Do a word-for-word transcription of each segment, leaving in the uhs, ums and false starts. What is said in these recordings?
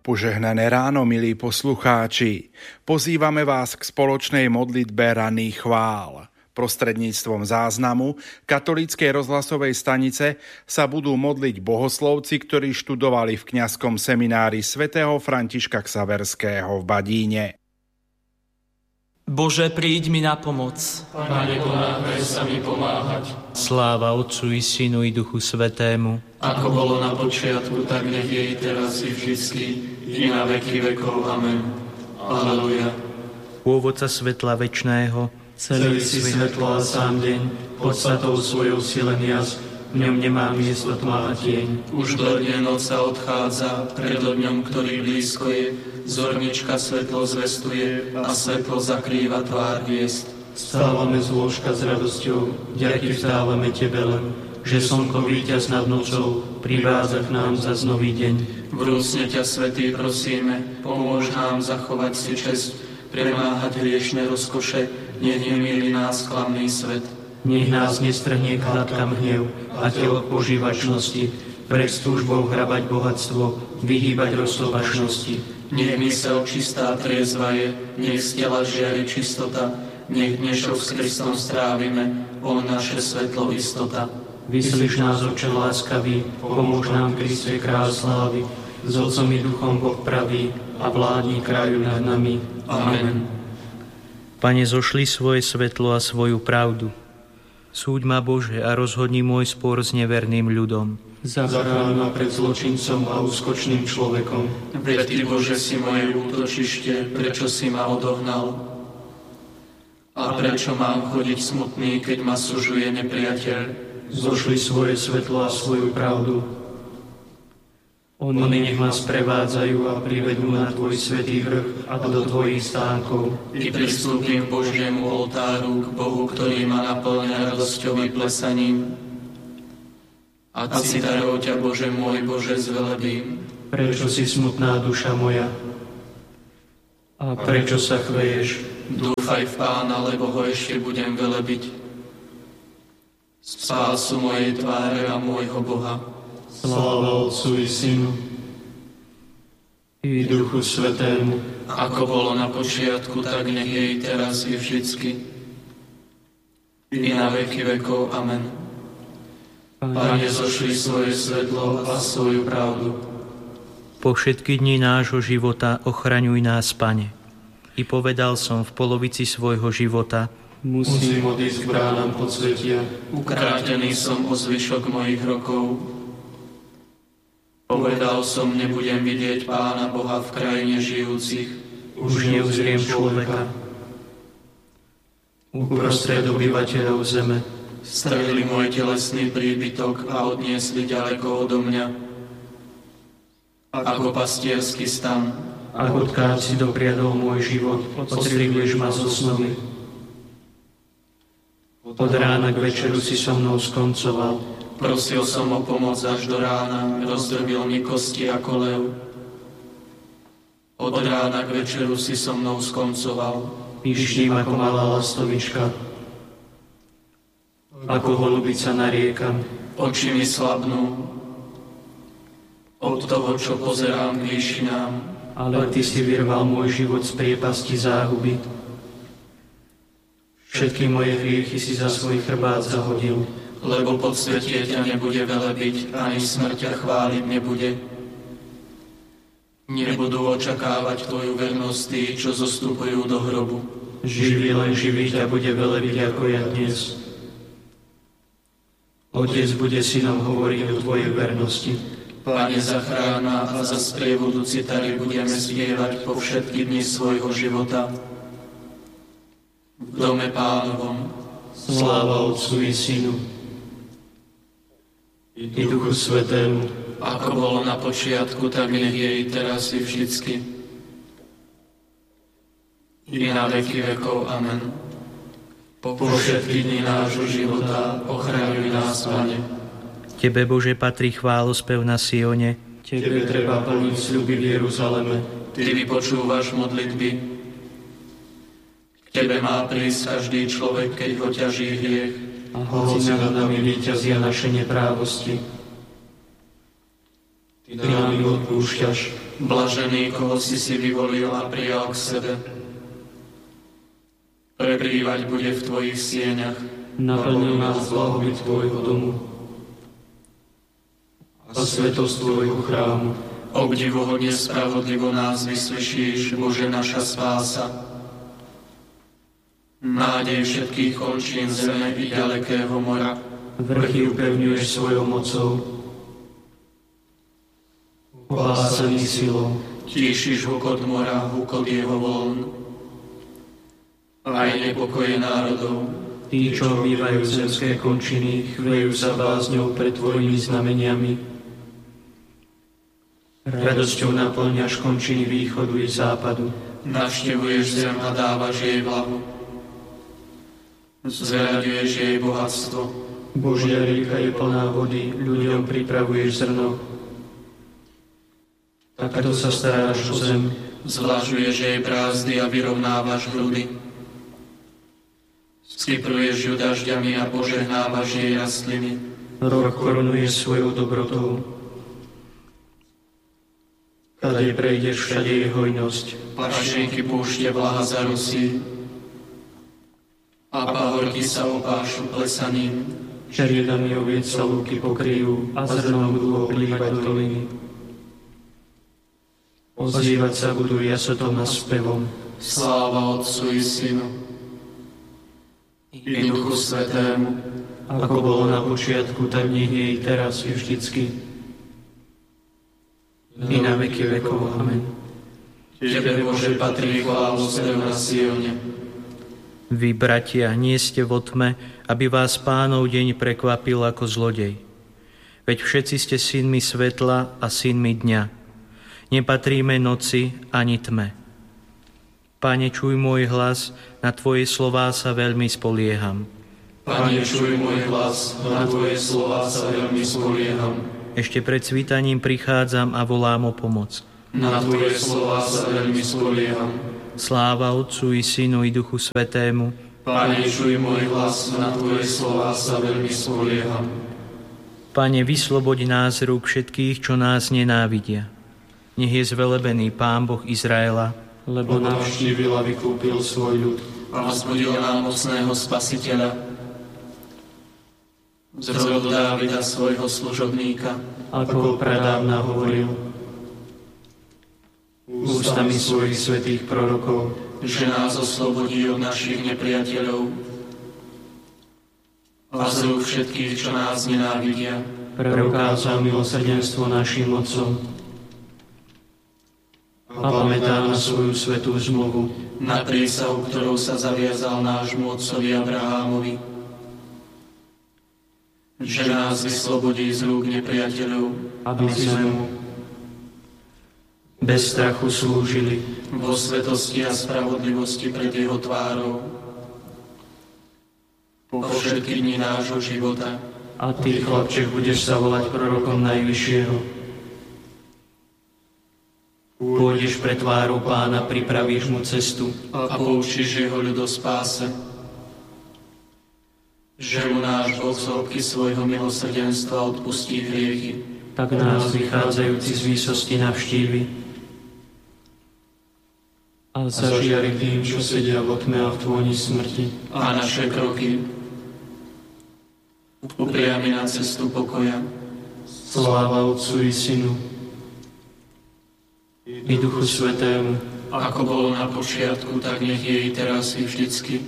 Požehnané ráno, milí poslucháči. Pozývame vás k spoločnej modlitbe ranných chvál. Prostredníctvom záznamu katolíckej rozhlasovej stanice sa budú modliť bohoslovci, ktorí študovali v kňazskom seminári svätého Františka Xaverského v Badíne. Bože, príď mi na pomoc. Pane, ponáhľaj sa mi pomáhať. Sláva Otcu i Synu i Duchu Svätému. Ako bolo na počiatku, tak nech je i teraz i vždycky, i na veky vekov. Amen. Aleluja. Pôvodca svetla večného, Celý si svetlo a sám deň, podstatou svojou silen jas, v ňom nemá miesto tma a tieň. Už bledne noc sa odchádza, pred dňom, ktorý blízko je, zornička svetlo zvestuje a svetlo zakrýva tvár hviezd. Vstávame z lôžka s radosťou, ďaky vzdávame Tebe len, že slnko víťaz nad nocou privádza k nám zas nový deň. Vrúcne ťa, Svätý, prosíme, pomôž nám zachovať si česť, premáhať hriešne rozkoše, nech nemýli nás klamný svet. Nech nás nestrhne k hladkám hnev a telo požívačnosti, pred túžbou hrabať bohatstvo, vyhýbať roztobačnosti. Nech myseľ čistá triezva je, nech z tela žiari čistota, nech dnešok s Kristom strávime, on naše svetlo istota. Vyslíš nás, Oče láskavý, pomôž nám, Kriste, kráľ slávy, s Otcom i Duchom Boh pravý a vládni kráľu nad nami. Amen. Pane, zošli svoje svetlo a svoju pravdu. Súď ma, Bože, a rozhodni môj spor s neverným ľudom. Zachráň ma pred zločincom a úskočným človekom. Veď Ty, Bože, si moje útočište, prečo si ma odohnal? A prečo mám chodiť smutný, keď ma sužuje nepriateľ? Zošli svoje svetlo a svoju pravdu. Oni nech ma sprevádzajú a privedú na Tvoj svätý vrch a do Tvojich stánkov. I pristúpim k Božiemu oltáru, k Bohu, ktorý ma naplňa radosťou i plesaním. A citarou ťa, Bože môj, Bože, zvelebím. Prečo si smutná duša moja? A prečo sa chveješ? Dúfaj v Pána, lebo ho ešte budem velebiť. Spásu mojej tváre a môjho Boha. Sláva Otcu i Synu i Duchu Svätému, ako bolo na počiatku, tak nech je i teraz i vždycky, i na veky vekov. Amen. Pane, zošli svoje svetlo a svoju pravdu. Po všetky dni nášho života ochraňuj nás, Pane. I povedal som v polovici svojho života, musím odísť k bránam podsvetia, ukrátený som o zvyšok mojich rokov. Povedal som, nebudem vidieť Pána Boha v krajine žijúcich. Už neuzriem človeka. Uprostred obyvateľov zeme strhli môj telesný príbytok a odniesli ďaleko odo mňa. Ako pastiersky stan, ako tkáč si dopriadol môj život, odstrihneš ma zo snovy. Od rána k večeru si so mnou skoncoval. Prosil som o pomoc až do rána, rozdrbil mi kosti ako lev. Od rána k večeru si so mnou skoncoval. Pyšním ako malá lastovička, ako holubica na riekam. Oči mi slabnú od toho, čo pozerám k výšinám. Ale Ty si vyrval môj život z priepasti záhuby. Všetky moje hriechy si za svoj chrbát zahodil. Lebo podsvetie ťa nebude velebiť, ani smrť ťa chváliť nebude. Nebudú očakávať Tvoju vernosť tí, čo zostupujú do hrobu. Živý len živý ťa bude velebiť ako ja dnes. Otec bude synom hovoriť o Tvojej vernosti. Pane, zachráň ma a za sprievodu citary budeme spievať po všetky dni svojho života. V dome Pánovom. Sláva Otcu i Synu i Duchu Svätému, ako bolo na počiatku, tak nech je i teraz i vždycky, i na veky vekov. Amen. Po všetky dni nášho života ochraňuj nás, Pane. Tebe, Bože, patrí chválospev na Sione. Tebe treba plniť sľuby v Jeruzaleme. Ty vypočúvaš modlitby. K Tebe má prísť každý človek, keď ho ťaží hriech. A hoci nad nami víťazia naše neprávosti. Ty nám ich odpúšťaš. Blažený, koho si si vyvolil a prijal k sebe. Prebývať bude v tvojich sieňach. Naplnil nás blahobyt tvojho domu a svetosť tvojho chrámu. Obdivuhodne spravodlivo nás vyslyšíš, Bože, naša spása. Nádej všetkých končín zeme i ďalekého mora. Vrchy upevňuješ svojou mocou. Opásaný silou. Tíšiš hukot mora, hukot jeho vln. Aj nepokoje národov. Tí, čo obývajú zemské končiny, chvejú sa bázňou pred tvojimi znameniami. Radosťou naplňaš končiny východu i západu. Navštevuješ zem a dávaš jej blahu. Zveľaďuješ jej bohatstvo. Božia rieka je plná vody, ľuďom pripravuješ zrno. Takto sa staráš o zem. Zvlažuješ jej brázdy a vyrovnávaš hrudy. Skypruješ ju dažďami a požehnávaš jej rastliny. Rok korunuješ svojou dobrotou. Kade prejdeš, všade je hojnosť. Pašienky púšte vlaha zarosí a pahorky sa opášu plesaním. Čeriedami oviec sa lúky pokryjú a zrnom budú oplývať doliny. Ozývať sa budú jasotom a spevom. Sláva Otcu i Synu i Duchu Svätému, ako bolo na počiatku, tak nech je i teraz i vždycky, i na veky vekov. Amen. Tebe, Bože, patrí chválospev na Sione. Vy, bratia, nie ste vo tme, aby vás Pánov deň prekvapil ako zlodej. Veď všetci ste synmi svetla a synmi dňa. Nepatríme noci ani tme. Pane, čuj môj hlas, na Tvoje slová sa veľmi spolieham. Pane, čuj môj hlas, na Tvoje slová sa veľmi spolieham. Ešte pred svítaním prichádzam a volám o pomoc. Na Tvoje slová sa veľmi spolieham. Sláva Otcu i Synu i Duchu Svätému. Pane, čuj môj hlas, na Tvoje slová sa veľmi spolieham. Pane, vysloboď nás rúk všetkých, čo nás nenávidia. Nech je zvelebený Pán Boh Izraela, lebo navštívil a vykúpil svoj ľud a vzbudil nám mocného Spasiteľa. Z rodu Dávida svojho služobníka, ako ho pradávna hovoril, ústami svojich svätých prorokov, že nás oslobodí od našich nepriateľov a z rúk všetkých, čo nás nenávidia. Preukázal milosrdenstvo našim otcom a pamätá na svoju svätú zmluvu, na prísahu, ktorou sa zaviazal nášmu otcovi Abrahámovi, že nás vyslobodí z rúk nepriateľov, aby sme mu bez strachu slúžili vo svetosti a spravodlivosti pred jeho tvárou po všetky dni nášho života. A ty, chlapček, budeš sa volať prorokom Najvyššieho. Pôjdeš pred tvárou Pána, pripravíš mu cestu a poučíš jeho ľud o spáse. Že mu náš Boh z hĺbky svojho milosrdenstva odpustí hriechy, tak nás vychádzajúci z výsosti navštívi a zažiari tým, čo sedia vo tme a v tvoni smrti, a naše kroky upriami na cestu pokoja. Sláva Otcu i Synu i Duchu Svätému, ako bolo na počiatku, tak nech je i teraz i vždycky,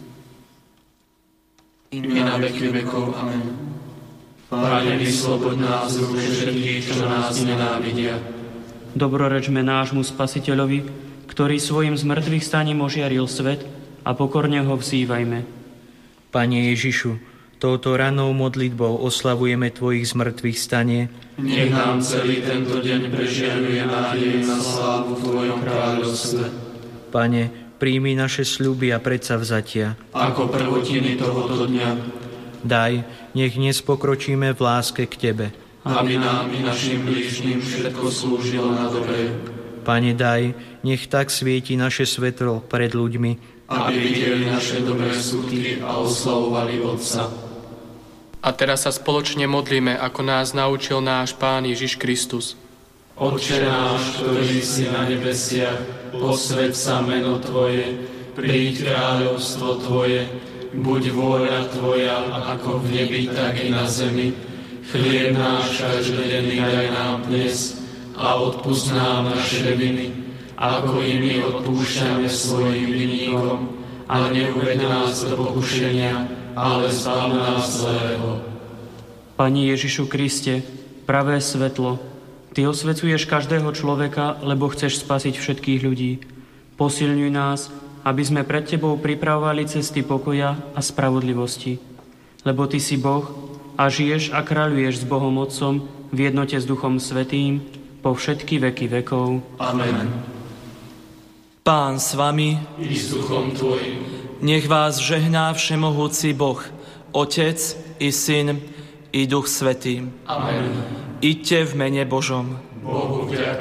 i na veky vekov. Amen. Pane, vysloboď nás z rúk všetkých, čo nás nenávidia. Dobrorečme nášmu Spasiteľovi, ktorý svojim zmrtvých staním ožiaril svet, a pokorne ho vzývajme. Pane Ježišu, touto ranou modlitbou oslavujeme Tvojich zmrtvých stanie. Nech nám celý tento deň prežiaruje nádej na slávu v Tvojom kráľovstve. Pane, príjmi naše sľuby a predsavzatia. Ako prvotiny tohoto dňa. Daj, nech dnes pokročíme v láske k Tebe. Aby nám i našim blížnym všetko slúžilo na dobré. Pane, daj, nech tak svieti naše svetlo pred ľuďmi, aby videli naše dobré skutky a oslavovali Otca. A teraz sa spoločne modlíme, ako nás naučil náš Pán Ježiš Kristus. Otče náš, ktorý si na nebesiach, posväť sa meno Tvoje, príď kráľovstvo Tvoje, buď vôľa Tvoja, ako v nebi, tak i na zemi. Chlieb náš každodenný daj nám dnes a odpusť nám naše viny, ako i my odpúšťame svojim vinníkom. A neuveď nás do pokušenia, ale zbav nás zlého. Pani Ježišu Kriste, pravé svetlo, Ty osvecuješ každého človeka, lebo chceš spasiť všetkých ľudí. Posilňuj nás, aby sme pred Tebou pripravovali cesty pokoja a spravodlivosti. Lebo Ty si Boh a žiješ a kráľuješ s Bohom Otcom v jednote s Duchom Svätým po všetky veky vekov. Amen. Pán s vami, I s duchom Tvojim. Nech vás žehná všemohúci Boh, Otec i Syn i Duch Svätý. Amen. Iďte v mene Božom. Bohu vďaka.